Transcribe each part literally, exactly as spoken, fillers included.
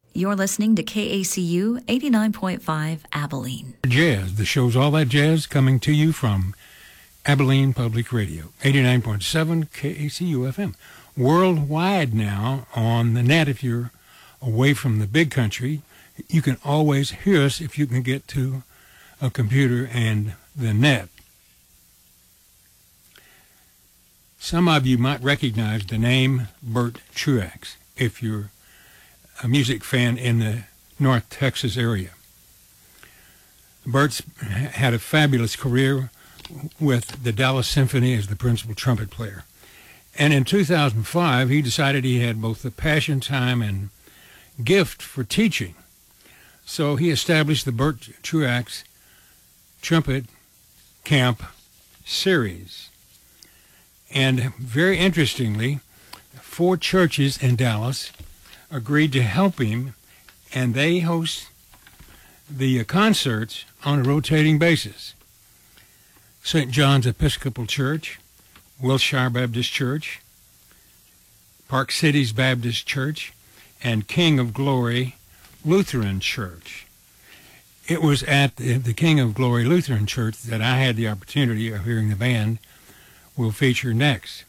You're listening to K A C U eighty-nine point five Abilene. Jazz. The show's All That Jazz, coming to you from Abilene Public Radio, eighty-nine point seven K A C U F M. Worldwide now on the net, if you're away from the big country, you can always hear us if you can get to a computer and the net. Some of you might recognize the name Bert Truax if you're a music fan in the North Texas area. Bert's had a fabulous career with the Dallas Symphony as the principal trumpet player. And in two thousand five, he decided he had both the passion, time, and gift for teaching. So he established the Bert Truax Trumpet Camp Series. And very interestingly, four churches in Dallas agreed to help him, and they host the concerts on a rotating basis. Saint John's Episcopal Church, Wilshire Baptist Church, Park Cities Baptist Church, and King of Glory Lutheran Church. It was at the, the King of Glory Lutheran Church that I had the opportunity of hearing the band we'll feature next.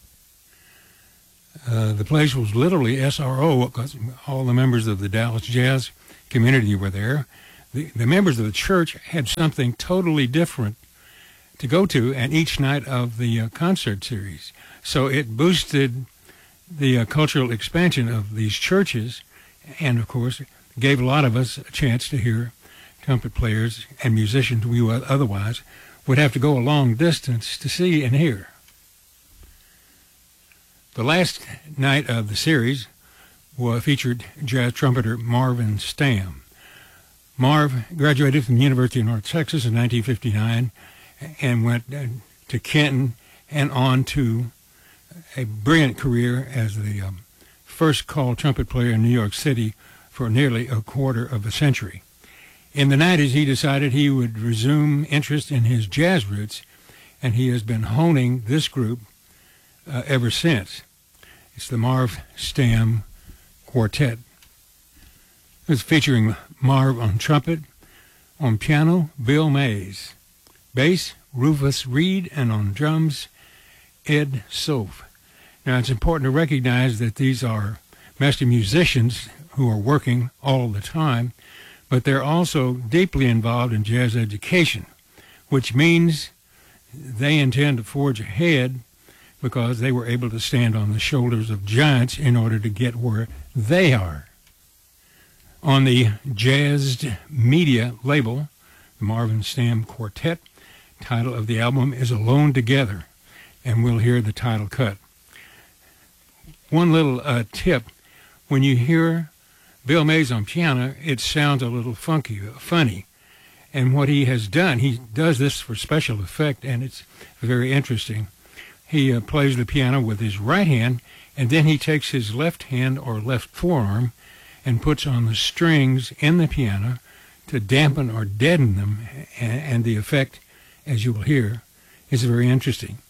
Uh, the place was literally S R O because all the members of the Dallas jazz community were there. The, the members of the church had something totally different to go to at each night of the uh, concert series. So it boosted the uh, cultural expansion of these churches and, of course, gave a lot of us a chance to hear trumpet players and musicians we would otherwise would have to go a long distance to see and hear. The last night of the series was featured jazz trumpeter Marvin Stamm. Marv graduated from the University of North Texas in nineteen fifty-nine and went to Kenton and on to a brilliant career as the um, first call trumpet player in New York City for nearly a quarter of a century. In the nineties, he decided he would resume interest in his jazz roots, and he has been honing this group uh, ever since. It's the Marv Stamm Quartet. It's featuring Marv on trumpet, on piano, Bill Mays, bass, Rufus Reed, and on drums, Ed Soph. Now, it's important to recognize that these are master musicians who are working all the time, but they're also deeply involved in jazz education, which means they intend to forge ahead because they were able to stand on the shoulders of giants in order to get where they are. On the Jazzed Media label, the Marvin Stamm Quartet, title of the album is Alone Together, and we'll hear the title cut. One little uh, tip, when you hear Bill Mays on piano, it sounds a little funky, funny. And what he has done, he does this for special effect, and it's very interesting. He uh, plays the piano with his right hand, and then he takes his left hand or left forearm and puts on the strings in the piano to dampen or deaden them, and, and the effect, as you will hear, is very interesting.